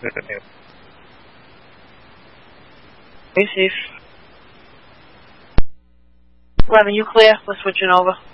Stay safe. 11, you clear? We're switching over.